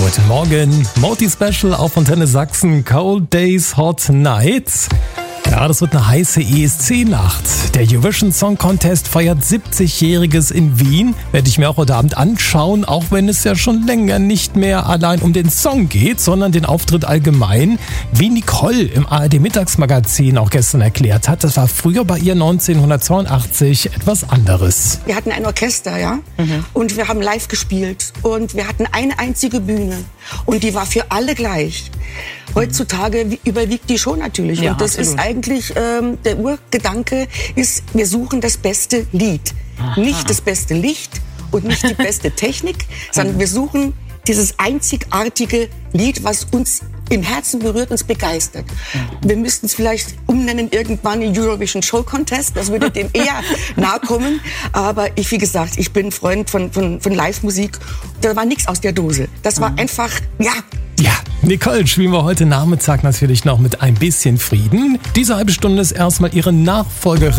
Guten Morgen, Moti Special auf Antenne Sachsen, Cold Days, Hot Nights. Ja, das wird eine heiße ESC-Nacht. Der Eurovision Song Contest feiert 70-Jähriges in Wien. Werde ich mir auch heute Abend anschauen, auch wenn es ja schon länger nicht mehr allein um den Song geht, sondern den Auftritt allgemein. Wie Nicole im ARD-Mittagsmagazin auch gestern erklärt hat, das war früher bei ihr 1982 etwas anderes. Wir hatten ein Orchester, ja, und wir haben live gespielt und wir hatten eine einzige Bühne und die war für alle gleich. Heutzutage überwiegt die schon natürlich. Ja, und das absolut. ist eigentlich, der Urgedanke ist, wir suchen das beste Lied. Nicht das beste Licht und nicht die beste Technik, sondern wir suchen dieses einzigartige Lied, was uns im Herzen berührt, uns begeistert. Wir müssten es vielleicht umnennen irgendwann in Eurovision Show Contest, das würde dem eher nahe kommen. Aber wie gesagt, ich bin Freund von Live-Musik. Da war nichts aus der Dose. Das war einfach, ja. Ja, Nicole spielen wir heute Nachmittag natürlich noch mit ein bisschen Frieden. Diese halbe Stunde ist erstmal ihre Nachfolgerin.